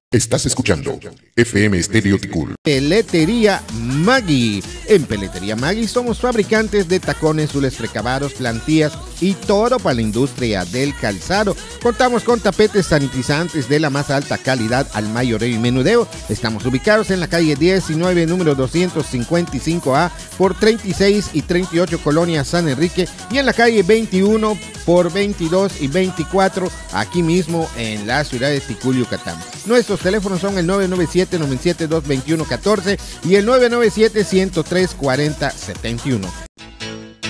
Estás escuchando FM Estéreo Ticul. Peletería Maggi. En Peletería Maggi somos fabricantes de tacones, zules precabados, plantillas y todo para la industria del calzado. Contamos con tapetes sanitizantes de la más alta calidad al mayoreo y menudeo. Estamos ubicados en la calle 19, número 255A, por 36 y 38 Colonia San Enrique, y en la calle 21 por 22 y 24, aquí mismo en la ciudad de Ticul, Yucatán. Nuestros teléfonos son el 997-972-2114 y el 997-103-4071.